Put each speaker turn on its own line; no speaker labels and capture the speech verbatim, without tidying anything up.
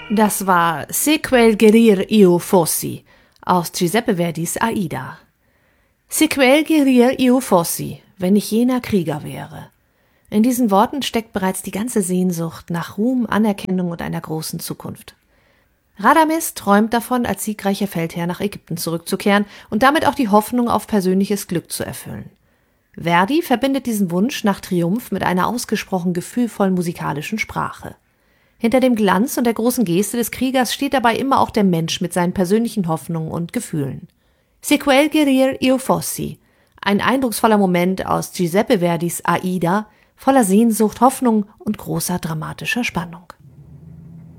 Das war Se quel gerir io fossi aus Giuseppe Verdis Aida. Se quel gerir io fossi, wenn ich jener Krieger wäre. In diesen Worten steckt bereits die ganze Sehnsucht nach Ruhm, Anerkennung und einer großen Zukunft. Radames träumt davon, als siegreicher Feldherr nach Ägypten zurückzukehren und damit auch die Hoffnung auf persönliches Glück zu erfüllen. Verdi verbindet diesen Wunsch nach Triumph mit einer ausgesprochen gefühlvollen musikalischen Sprache. Hinter dem Glanz und der großen Geste des Kriegers steht dabei immer auch der Mensch mit seinen persönlichen Hoffnungen und Gefühlen. Se quel gerir io fossi, ein eindrucksvoller Moment aus Giuseppe Verdis Aida, voller Sehnsucht, Hoffnung und großer dramatischer Spannung.